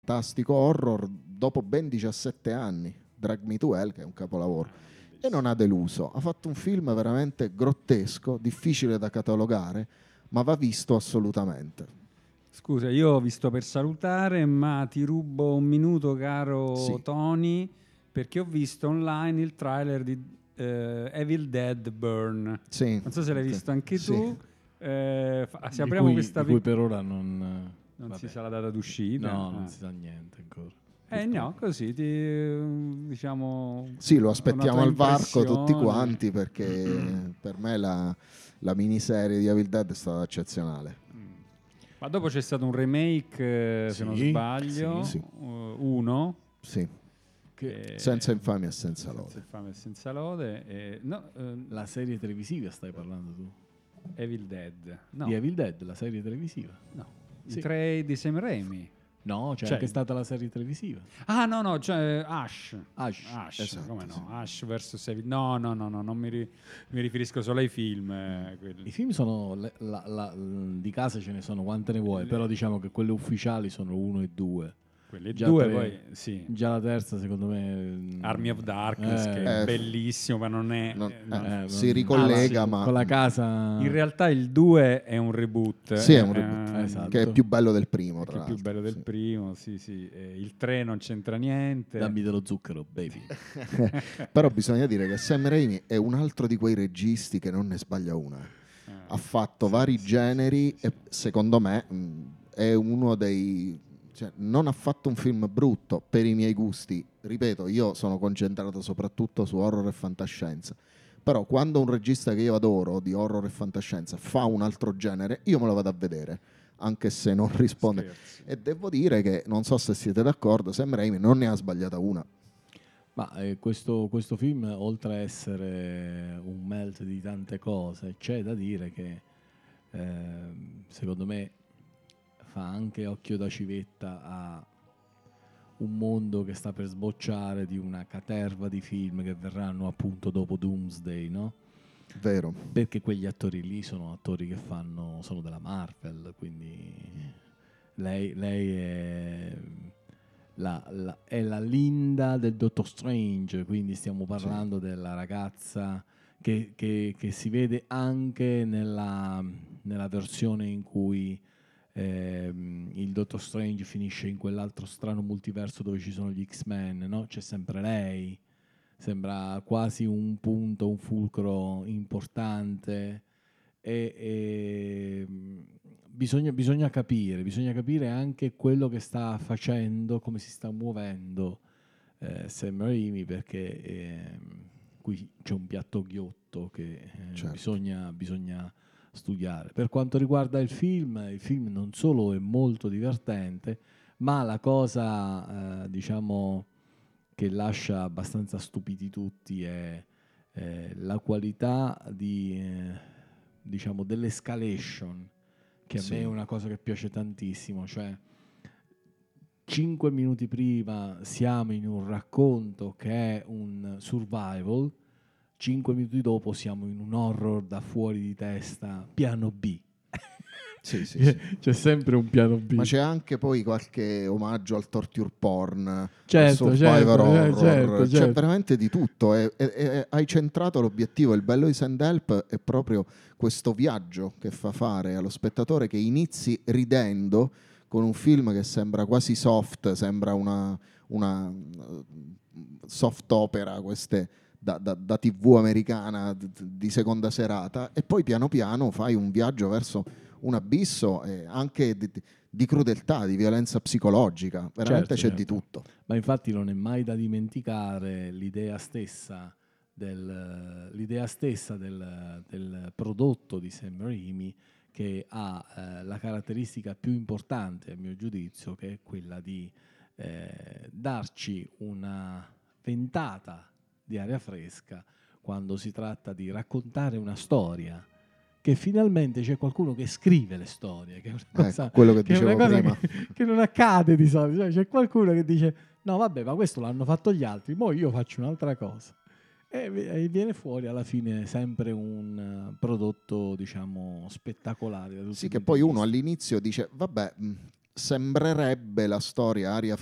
fantastico horror dopo ben 17 anni. Drag Me to Hell, che è un capolavoro. E non ha deluso. Ha fatto un film veramente grottesco, difficile da catalogare, ma va visto assolutamente. Scusa, io vi sto per salutare, ma ti rubo un minuto, caro Sì. Tony, perché ho visto online il trailer di Evil Dead Burn. Sì. Non so se l'hai visto anche Sì. tu. Se Di apriamo questa di cui per ora non non si vabbè. sa la data d'uscita. No, non si sa niente ancora. No, così diciamo. Sì, lo una aspettiamo tua al varco tutti impressione. quanti, perché per me la miniserie di Evil Dead è stata eccezionale. Ma dopo c'è stato un remake, se non Sì, sbaglio, sì. uno. Sì. Che Senza infamia e senza lode. Senza infamia e senza lode. La serie televisiva stai parlando tu? Evil Dead. No, Di Evil Dead, la serie televisiva? no. Sì. I tre di Sam Raimi. No, c'è Cioè- anche stata la serie televisiva. Ah, no, cioè Ash. Ash, esatto, come no? sì. Ash vs Evil. No, non mi riferisco solo ai film. quelli. I film sono di casa ce ne sono quante ne vuoi, però diciamo che quelle ufficiali sono 1 e 2. Quelli Già due, tre. poi sì. Già la terza secondo me Army of Darkness, che è Eh, bellissimo, ma non è. si ricollega, anzi, ma con la casa In realtà il 2 è un reboot. sì, è un reboot, esatto. che è più bello del primo, Che tra è più l'altro. bello del Sì. primo, sì. Il 3 non c'entra niente. dammi dello zucchero, baby. Però bisogna dire che Sam Raimi è un altro di quei registi che non ne sbaglia una. Ha fatto vari generi e secondo me è uno dei... Cioè, non ha fatto un film brutto per i miei gusti. Ripeto, io sono concentrato soprattutto su horror e fantascienza. Però quando un regista che io adoro di horror e fantascienza fa un altro genere, io me lo vado a vedere, anche se non risponde. Scherzi. E devo dire che, non so se siete d'accordo, Sam Raimi non ne ha sbagliata una. Ma questo film, oltre a essere un melt di tante cose, c'è da dire che secondo me fa anche occhio da civetta a un mondo che sta per sbocciare di una caterva di film che verranno appunto dopo Doomsday, no? Vero. Perché quegli attori lì sono attori che sono della Marvel, quindi lei è la Linda del Doctor Strange, quindi stiamo parlando della ragazza che si vede anche nella versione in cui il Doctor Strange finisce in quell'altro strano multiverso dove ci sono gli X-Men, no? C'è sempre lei, sembra quasi un punto, un fulcro importante e bisogna capire anche quello che sta facendo, come si sta muovendo Sam Raimi, perché qui c'è un piatto ghiotto che Certo. bisogna studiare. Per quanto riguarda il film non solo è molto divertente, ma la cosa diciamo che lascia abbastanza stupiti tutti è la qualità diciamo dell'escalation, che a Sì. me è una cosa che piace tantissimo, cioè 5 minuti prima siamo in un racconto che è un survival, 5 minuti dopo siamo in un horror da fuori di testa, piano B. Sì. C'è sempre un piano B. Ma c'è anche poi qualche omaggio al torture porn, al Certo, survivor horror, certo. c'è veramente di tutto. Hai centrato l'obiettivo. Il bello di Sandhelp è proprio questo viaggio che fa fare allo spettatore, che inizi ridendo con un film che sembra quasi soft, sembra una soft opera, queste da TV americana di seconda serata, e poi piano piano fai un viaggio verso un abisso anche di crudeltà, di violenza psicologica, veramente c'è di tutto. Ma infatti non è mai da dimenticare l'idea stessa del prodotto di Sam Raimi, che ha la caratteristica più importante a mio giudizio, che è quella di darci una ventata di aria fresca quando si tratta di raccontare una storia, che finalmente c'è qualcuno che scrive le storie, che è una cosa, quello che che, è dicevo una cosa prima. che non accade di solito. Cioè, c'è qualcuno che dice no vabbè, ma questo l'hanno fatto gli altri, mo io faccio un'altra cosa, e viene fuori alla fine sempre un prodotto diciamo spettacolare da tutti Sì, i che punti poi di uno vista. all'inizio dice vabbè, sembrerebbe la storia aria